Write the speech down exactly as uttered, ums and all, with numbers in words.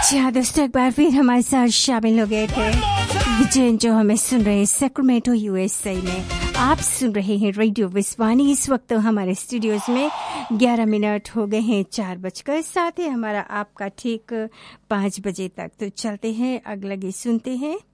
जी हाँ दोस्तों, एक बार फिर हमारे साथ शामिल हो गए थे विजयन, जो हमें सुन रहे हैं सैक्रामेंटो यूएसए में। आप सुन रहे हैं रेडियो विस्वानी। इस वक्त तो हमारे स्टूडियोज में ग्यारह मिनट हो गए हैं चार बजकर, साथ ही हमारा आपका ठीक पाँच बजे तक। तो चलते हैं, अगला गीत सुनते हैं।